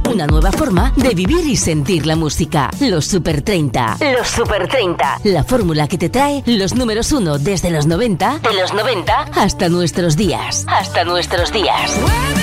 Una nueva forma de vivir y sentir la música. Los Super 30. Los Super 30. La fórmula que te trae los números 1 desde los 90, de los 90 hasta nuestros días. Hasta nuestros días.